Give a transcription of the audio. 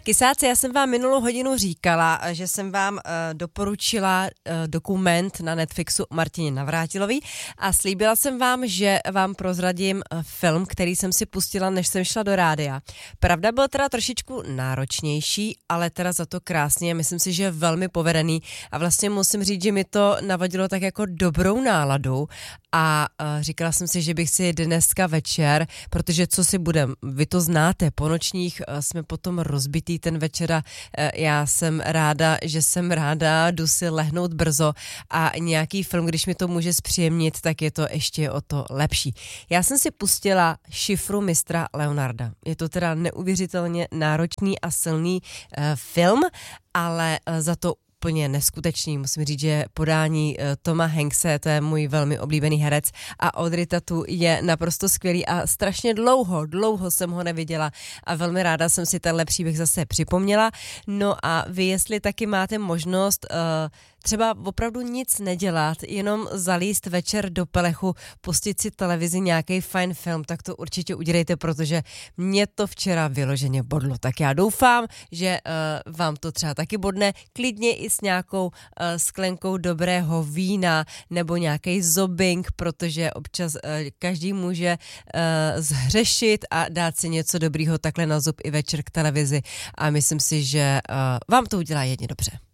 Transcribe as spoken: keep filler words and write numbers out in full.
Kysáci, já jsem vám minulou hodinu říkala, že jsem vám uh, doporučila uh, dokument na Netflixu Martině Navrátilový a slíbila jsem vám, že vám prozradím uh, film, který jsem si pustila, než jsem šla do rádia. Pravda, byl teda trošičku náročnější, ale teda za to krásně, myslím si, že velmi povedený a vlastně musím říct, že mi to navadilo tak jako dobrou náladu a uh, říkala jsem si, že bych si dneska večer, protože co si budem, vy to znáte, po nočních uh, jsme potom rozbitý ten večer a uh, já jsem ráda, že jsem ráda, jdu si lehnout brzo a nějaký film, když mi to může zpříjemnit, tak je to ještě o to lepší. Já jsem si pustila Šifru mistra Leonarda. Je to teda neuvěřitelně náročný a silný uh, film, ale uh, za to úplně neskutečný. Musím říct, že podání uh, Toma Hankse, to je můj velmi oblíbený herec a Audrey Tautou je naprosto skvělý a strašně dlouho, dlouho jsem ho neviděla a velmi ráda jsem si tenhle příběh zase připomněla. No a vy, jestli taky máte možnost uh, třeba opravdu nic nedělat, jenom zalíst večer do pelechu, pustit si televizi nějaký fajn film, tak to určitě udělejte, protože mě to včera vyloženě bodlo. Tak já doufám, že uh, vám to třeba taky bodne, klidně i s nějakou uh, sklenkou dobrého vína nebo nějaký zobing, protože občas uh, každý může uh, zhřešit a dát si něco dobrýho takhle na zub i večer k televizi a myslím si, že uh, vám to udělá jedně dobře.